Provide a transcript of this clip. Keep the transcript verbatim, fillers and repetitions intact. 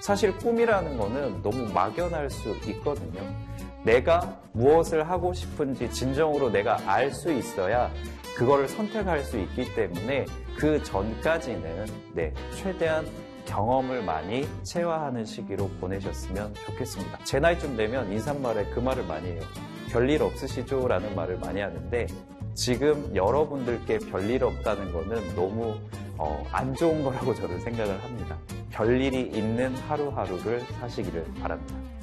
사실 꿈이라는 거는 너무 막연할 수 있거든요. 내가 무엇을 하고 싶은지 진정으로 내가 알 수 있어야 그거를 선택할 수 있기 때문에 그 전까지는 네, 최대한 경험을 많이 체화하는 시기로 보내셨으면 좋겠습니다. 제 나이쯤 되면 인사말에 그 말을 많이 해요. 별일 없으시죠? 라는 말을 많이 하는데 지금 여러분들께 별일 없다는 거는 너무 어, 안 좋은 거라고 저는 생각을 합니다. 별일이 있는 하루하루를 사시기를 바랍니다.